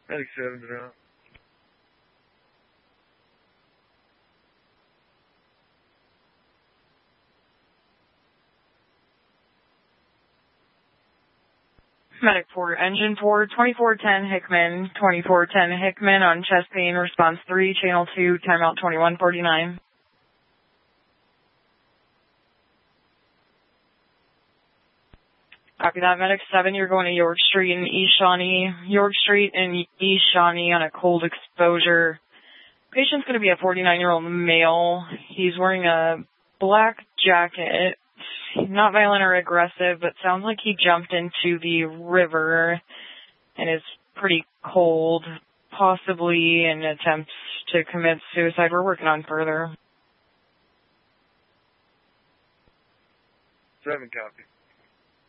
Medic 7 to now. Medic 4, Engine 4, 2410 Hickman, 2410 Hickman on chest pain, response 3, channel 2, timeout 2149. Copy that, Medic 7, you're going to York Street and East Shawnee. York Street and East Shawnee on a cold exposure. Patient's going to be a 49-year-old male. He's wearing a black jacket. He's not violent or aggressive, but sounds like he jumped into the river and is pretty cold, possibly in attempts to commit suicide. We're working on further. 7 copy.